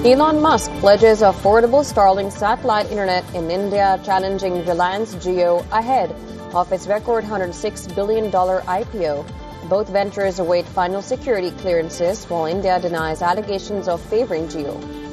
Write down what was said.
Elon Musk pledges affordable Starlink satellite internet in India, challenging Reliance Jio ahead of its record $106 billion IPO. Both ventures await final security clearances, while India denies allegations of favoring Jio.